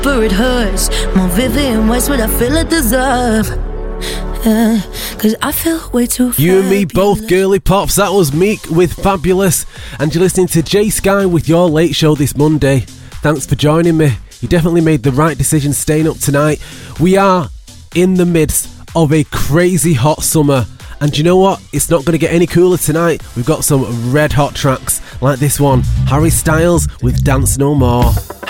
but it hurts. More vivid and worse what I feel I deserve. Cause I feel way too You and me both, girly pops. That was Meek with Fabulous. And you're listening to Jay Sky with your late show this Monday. Thanks for joining me. You definitely made the right decision staying up tonight. We are in the midst of a crazy hot summer. And you know what? It's not going to get any cooler tonight. We've got some red hot tracks like this one. Harry Styles with Dance No More.